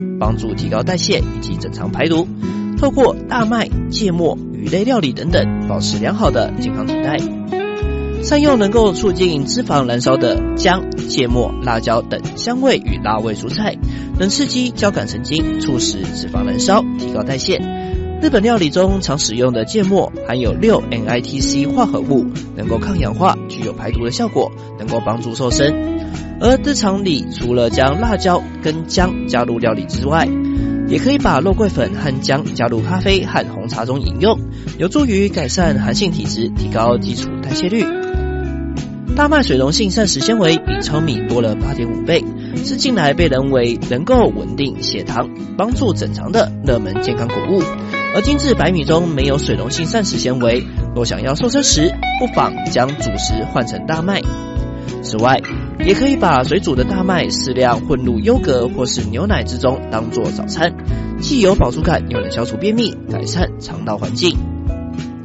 帮助提高代谢以及正常排毒。透过大麦、芥末、鱼类料理等等，保持良好的健康体态。善用能够促进脂肪燃烧的姜、芥末、辣椒等香味与辣味蔬菜，能刺激交感神经，促使脂肪燃烧，提高代谢。日本料理中常使用的芥末含有6-NITC 化合物，能够抗氧化，具有排毒的效果，能够帮助瘦身。而日常里除了将辣椒跟姜加入料理之外，也可以把肉桂粉和姜加入咖啡和红茶中饮用，有助于改善寒性体质，提高基础代谢率。大麦水溶性膳食纤维比糙米多了 8.5 倍，是近来被认为能够稳定血糖、帮助整肠的热门健康谷物。而精致白米中没有水溶性膳食纤维，若想要瘦身时，不妨将主食换成大麦。此外，也可以把水煮的大麦适量混入优格或是牛奶之中，当作早餐，既有饱足感，又能消除便秘，改善肠道环境。